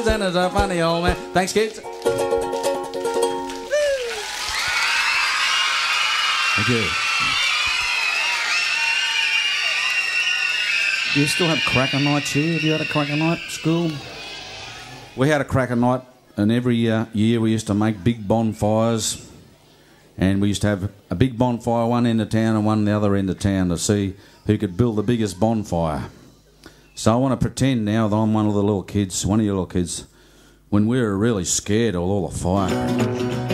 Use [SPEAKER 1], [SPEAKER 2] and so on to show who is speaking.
[SPEAKER 1] And it's a funny old man. Thanks, kids. Thank you. Do you still have cracker nights here? Have you had a cracker night at school? We had a cracker night, and every year we used to make big bonfires. And we used to have a big bonfire one end of town and one the other end of town to see who could build the biggest bonfire. So I want to pretend now that I'm one of the little kids, one of your little kids, when we were really scared of all the fire.